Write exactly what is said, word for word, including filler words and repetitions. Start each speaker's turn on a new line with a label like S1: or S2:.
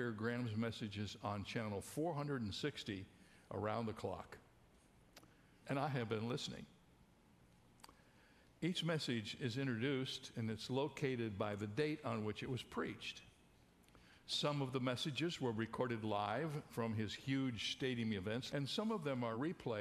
S1: hear Graham's messages on channel four hundred sixty around the clock. And I have been listening. Each message is introduced and it's located by the date on which it was preached. Some of the messages were recorded live from his huge stadium events, and some of them are replayed